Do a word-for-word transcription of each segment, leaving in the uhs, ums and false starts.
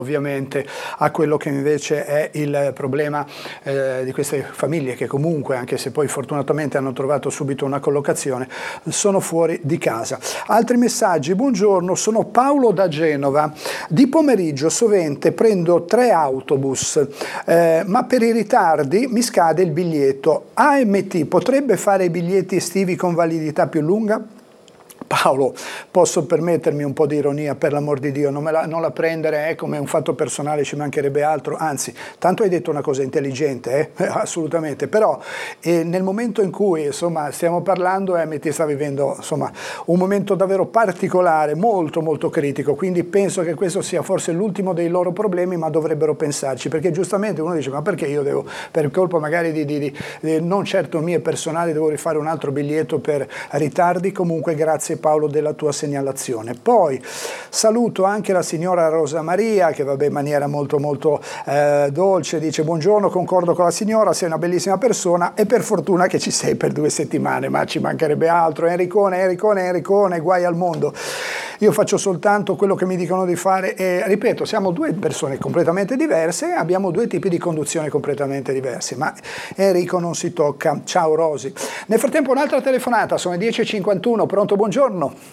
ovviamente a quello che invece è il problema eh, di queste famiglie che comunque, anche se poi fortunatamente hanno trovato subito una collocazione, sono fuori di casa. Altri messaggi: buongiorno, sono Paolo da Genova, di pomeriggio sovente prendo tre autobus, eh, ma per i ritardi mi scade il biglietto. A M T potrebbe fare i biglietti estivi con validità più lunga? Paolo, posso permettermi un po' di ironia, per l'amor di Dio, non, me la, non la prendere eh, come un fatto personale, ci mancherebbe altro, anzi, tanto hai detto una cosa intelligente, eh, assolutamente, però eh, nel momento in cui insomma, stiamo parlando, M T sta vivendo insomma, un momento davvero particolare, molto molto critico, quindi penso che questo sia forse l'ultimo dei loro problemi, ma dovrebbero pensarci, perché giustamente uno dice, ma perché io devo, per colpa magari di, di, di, di non certo mie personali, devo rifare un altro biglietto per ritardi? Comunque grazie Paolo della tua segnalazione. Poi saluto anche la signora Rosa Maria che vabbè in maniera molto molto eh, dolce dice: buongiorno, concordo con la signora, sei una bellissima persona e per fortuna che ci sei per due settimane, ma ci mancherebbe altro. Enricone, Enricone, Enricone, guai al mondo. Io faccio soltanto quello che mi dicono di fare e ripeto, siamo due persone completamente diverse, abbiamo due tipi di conduzione completamente diversi, ma Enrico non si tocca. Ciao Rosi. Nel frattempo un'altra telefonata, sono le dieci e cinquantuno, pronto, buongiorno.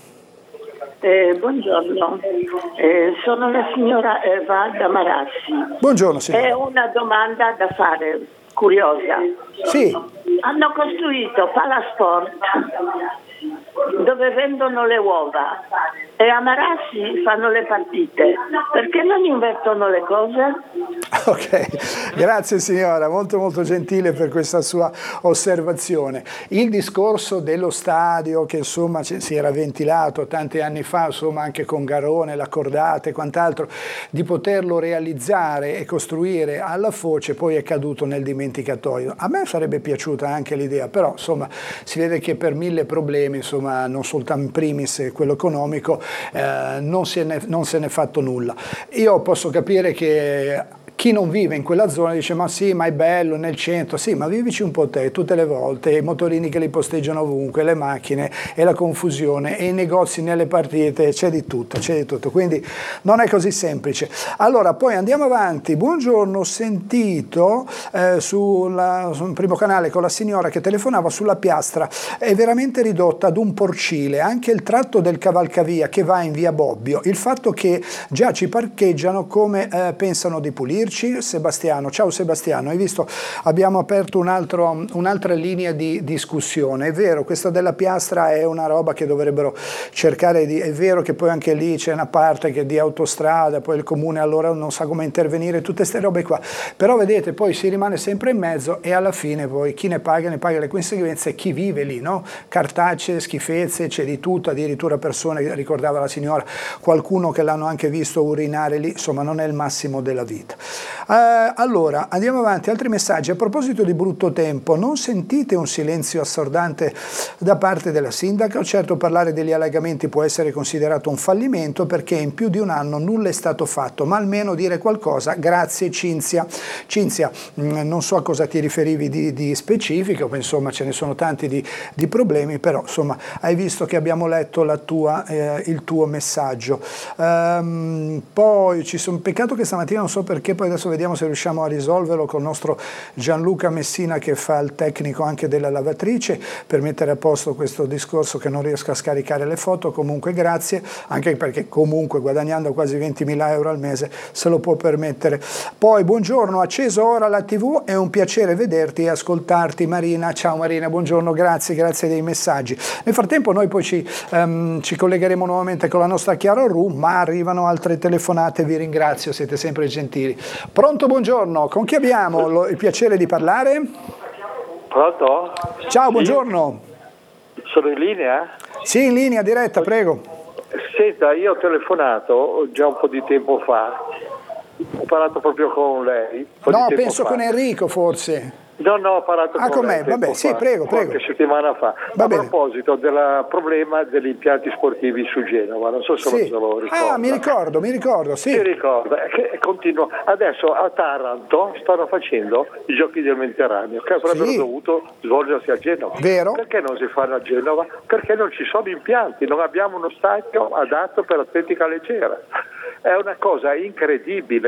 Eh, buongiorno, eh, sono la signora Eva da Marassi. Buongiorno signora. È una domanda da fare, curiosa. Sì. Hanno costruito Palasport dove vendono le uova e a Marassi fanno le partite, perché non invertono le cose? Ok, grazie signora, molto molto gentile per questa sua osservazione. Il discorso dello stadio che insomma si era ventilato tanti anni fa, insomma anche con Garone, la Cordate e quant'altro, di poterlo realizzare e costruire alla foce, poi è caduto nel dimenticatoio. A me sarebbe piaciuta anche l'idea, però insomma si vede che per mille problemi, insomma non soltanto in primis quello economico, eh, non, se ne, non se ne è fatto nulla. Io posso capire che chi non vive in quella zona dice ma sì, ma è bello nel centro, sì, ma vivici un po' te tutte le volte, i motorini che li posteggiano ovunque, le macchine e la confusione e i negozi nelle partite, c'è di tutto, c'è di tutto, quindi non è così semplice. Allora poi andiamo avanti. Buongiorno, ho sentito eh, sulla, sul primo canale con la signora che telefonava sulla piastra, è veramente ridotta ad un porcile, anche il tratto del cavalcavia che va in via Bobbio, il fatto che già ci parcheggiano come eh, pensano di pulire. Sebastiano, ciao Sebastiano, hai visto abbiamo aperto un altro, un'altra linea di discussione. È vero, questa della piastra è una roba che dovrebbero cercare di, è vero che poi anche lì c'è una parte che di autostrada, poi il comune allora non sa come intervenire, tutte queste robe qua, però vedete poi si rimane sempre in mezzo e alla fine poi chi ne paga ne paga le conseguenze, chi vive lì, no? Cartacee, schifezze, c'è di tutto, addirittura persone, ricordava la signora, qualcuno che l'hanno anche visto urinare lì, insomma non è il massimo della vita. Uh, allora andiamo avanti, altri messaggi. A proposito di brutto tempo, non sentite un silenzio assordante da parte della sindaca? Certo, parlare degli allagamenti può essere considerato un fallimento perché in più di un anno nulla è stato fatto, ma almeno dire qualcosa. Grazie Cinzia. Cinzia, mh, non so a cosa ti riferivi di, di specifico, insomma ce ne sono tanti di, di problemi, però insomma hai visto che abbiamo letto la tua, eh, il tuo messaggio. Um, poi ci sono, peccato che stamattina non so perché, poi adesso vediamo se riusciamo a risolverlo con il nostro Gianluca Messina che fa il tecnico anche della lavatrice per mettere a posto questo discorso che non riesco a scaricare le foto. Comunque grazie, anche perché comunque guadagnando quasi ventimila euro al mese se lo può permettere. Poi buongiorno, acceso ora la tivù, è un piacere vederti e ascoltarti Marina. Ciao Marina, buongiorno, grazie, grazie dei messaggi. Nel frattempo noi poi ci, um, ci collegheremo nuovamente con la nostra Chiaro Ru, ma arrivano altre telefonate, vi ringrazio, siete sempre gentili. Pronto, buongiorno, con chi abbiamo lo, il piacere di parlare? Pronto? Ciao, buongiorno. Sì. Sono in linea? Sì, in linea diretta, prego. Senta, io ho telefonato già un po' di tempo fa, ho parlato proprio con lei. No, penso fa. con Enrico forse. No, no, ho parlato Ah, con con me? lei tempo Vabbè, sì, fa, prego, prego. qualche settimana fa. Va a bene. proposito del problema degli impianti sportivi su Genova, non so se Sì. lo, lo ricorda. Ah, mi ricordo, mi ricordo, sì. Si ricorda, è che continua. Adesso a Taranto stanno facendo i giochi del Mediterraneo che avrebbero Sì. dovuto svolgersi a Genova. Vero. Perché non si fanno a Genova? Perché non ci sono impianti, non abbiamo uno stadio adatto per l'atletica leggera. È una cosa incredibile.